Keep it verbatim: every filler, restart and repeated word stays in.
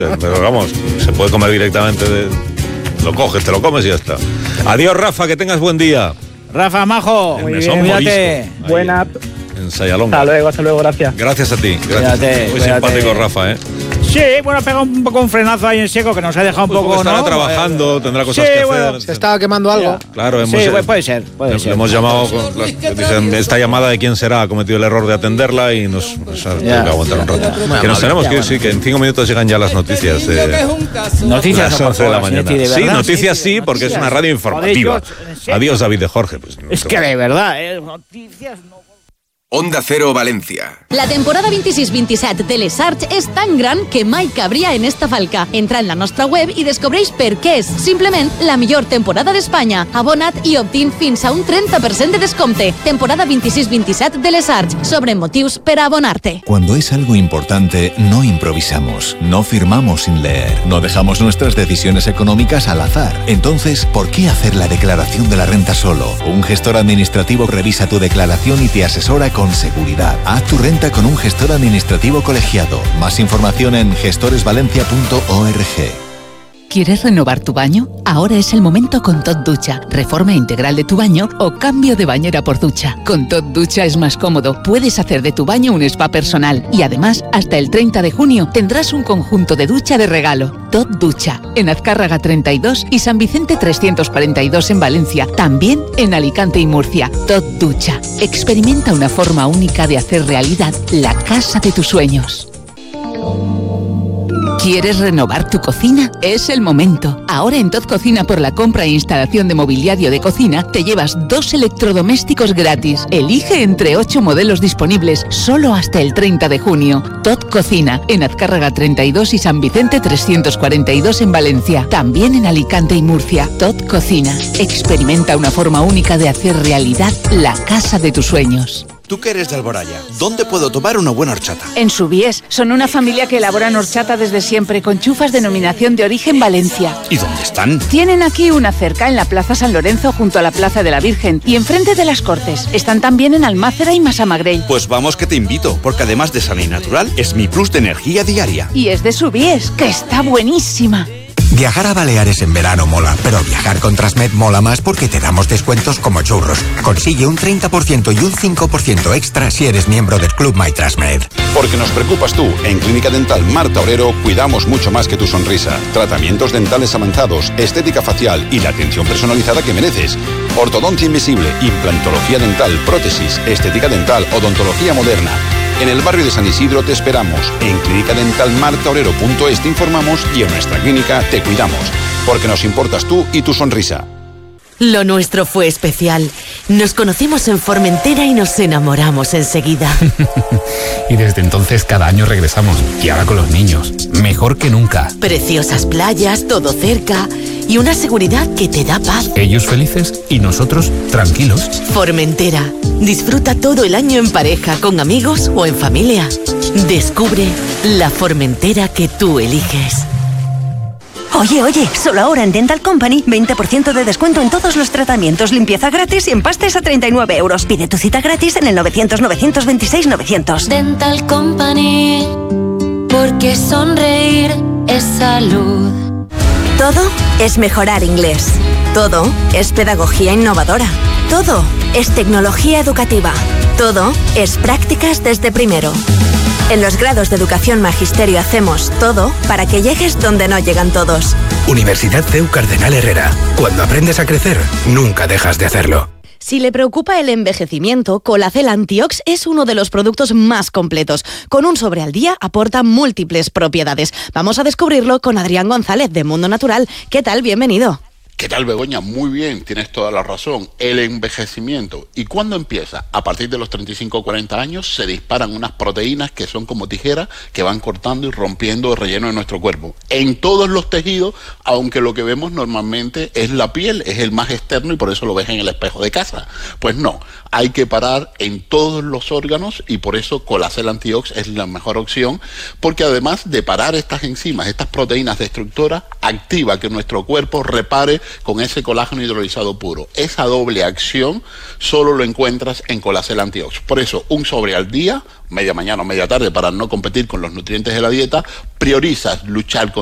Pero vamos, se puede comer directamente, de... lo coges, te lo comes y ya está. Adiós, Rafa, que tengas buen día. Rafa, majo, muy bien, cuídate. Buena. En Sayalonga. Hasta luego, hasta luego, gracias. Gracias a ti, gracias. Cuídate, Muy cuídate. simpático, Rafa, ¿eh? Sí, bueno, pega un poco un frenazo ahí en seco que nos ha dejado un Pues poco, estará ¿no? trabajando, Eh, tendrá cosas sí, que bueno, hacer. Se estaba quemando algo. Claro, hemos, Sí, puede ser, puede le, ser. le hemos llamado, con la- dicen, esta llamada de quién será, ha cometido el error de atenderla y nos, nos ha tenido que aguantar un rato. Que nos tenemos que ir, sí, que en cinco minutos llegan ya las noticias de Noticias las no, por once de la favor, mañana. sí, de Sí, verdad, noticias sí, sí, porque es una radio informativa. Joder, yo, ¿en serio? Adiós, David de Jorge. Pues, Es que de verdad, eh, noticias no... Onda Cero Valencia. La temporada vint-i-sis vint-i-set de Les Arts és tan gran que mai cabria en esta falca. Entra en la nostra web i descobreix per què és simplement la millor temporada d'Espanya. Abona't i obtén fins a un treinta per cent de descompte. Temporada vint-i-sis vint-i-set de Les Arts. Sobre motius per a abonar-te. Cuando es algo importante, no improvisamos, no firmamos sin leer, no dejamos nuestras decisiones económicas al azar. Entonces, ¿por qué hacer la declaración de la renta solo? Un gestor administrativo revisa tu declaración y te asesora con seguridad. Haz tu renta con un gestor administrativo colegiado. Más información en gestoresvalencia punto org. ¿Quieres renovar tu baño? Ahora es el momento con Tot Ducha. Reforma integral de tu baño o cambio de bañera por ducha. Con Tot Ducha es más cómodo. Puedes hacer de tu baño un spa personal. Y además, hasta el treinta de junio tendrás un conjunto de ducha de regalo. Tot Ducha. En Azcárraga treinta y dos y San Vicente trescientos cuarenta y dos en Valencia. También en Alicante y Murcia. Tot Ducha. Experimenta una forma única de hacer realidad la casa de tus sueños. ¿Quieres renovar tu cocina? Es el momento. Ahora en Tot Cocina, por la compra e instalación de mobiliario de cocina, te llevas dos electrodomésticos gratis. Elige entre ocho modelos disponibles, solo hasta el treinta de junio. Tot Cocina, en Azcárraga treinta y dos y San Vicente trescientos cuarenta y dos en Valencia. También en Alicante y Murcia. Tot Cocina. Experimenta una forma única de hacer realidad la casa de tus sueños. Tú que eres de Alboraya, ¿dónde puedo tomar una buena horchata? En Subies, son una familia que elaboran horchata desde siempre con chufas denominación de origen Valencia. ¿Y dónde están? Tienen aquí una cerca en la Plaza San Lorenzo junto a la Plaza de la Virgen y enfrente de las Cortes. Están también en Almácera y Massamagrell. Pues vamos que te invito, porque además de sana y natural, es mi plus de energía diaria. Y es de Subies, que está buenísima. Viajar a Baleares en verano mola, pero viajar con Transmed mola más porque te damos descuentos como churros. Consigue un treinta por ciento y un cinco por ciento extra si eres miembro del Club My Transmed. Porque nos preocupas tú. En Clínica Dental Marta Obrero cuidamos mucho más que tu sonrisa. Tratamientos dentales avanzados, estética facial y la atención personalizada que mereces. Ortodoncia invisible, implantología dental, prótesis, estética dental, odontología moderna. En el barrio de San Isidro te esperamos. En clínica dental marta obrero punto es te informamos y en nuestra clínica te cuidamos. Porque nos importas tú y tu sonrisa. Lo nuestro fue especial. Nos conocimos en Formentera y nos enamoramos enseguida. Y desde entonces cada año regresamos. Y ahora con los niños. Mejor que nunca. Preciosas playas, todo cerca y una seguridad que te da paz. Ellos felices y nosotros tranquilos. Formentera. Disfruta todo el año en pareja, con amigos o en familia. Descubre la Formentera que tú eliges. Oye, oye, solo ahora en Dental Company, veinte por ciento de descuento en todos los tratamientos, limpieza gratis y empastes a treinta y nueve euros. Pide tu cita gratis en el novecientos novecientos veintiséis novecientos. Dental Company, porque sonreír es salud. Todo es mejorar inglés. Todo es pedagogía innovadora. Todo es tecnología educativa. Todo es prácticas desde primero. En los grados de Educación Magisterio hacemos todo para que llegues donde no llegan todos. Universidad C E U Cardenal Herrera. Cuando aprendes a crecer, nunca dejas de hacerlo. Si le preocupa el envejecimiento, Colacel Antiox es uno de los productos más completos. Con un sobre al día aporta múltiples propiedades. Vamos a descubrirlo con Adrián González de Mundo Natural. ¿Qué tal? Bienvenido. ¿Qué tal, Begoña? Muy bien, tienes toda la razón. El envejecimiento. ¿Y cuándo empieza? A partir de los treinta y cinco o cuarenta años se disparan unas proteínas que son como tijeras que van cortando y rompiendo el relleno de nuestro cuerpo. En todos los tejidos, aunque lo que vemos normalmente es la piel, es el más externo y por eso lo ves en el espejo de casa. Pues no, hay que parar en todos los órganos y por eso Colacel Antiox es la mejor opción, porque además de parar estas enzimas, estas proteínas destructoras, activa que nuestro cuerpo repare con ese colágeno hidrolizado puro. Esa doble acción solo lo encuentras en Colacel Antiox. Por eso, un sobre al día, media mañana o media tarde, para no competir con los nutrientes de la dieta, priorizas luchar con